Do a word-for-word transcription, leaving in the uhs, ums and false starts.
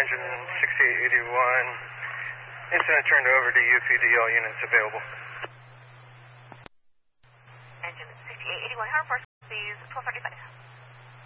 engine sixty-eight eighty-one. Incident turned over to U P D, all units available. Engine sixty-eight eighty-one, Harbor Force, please, twelve thirty-five.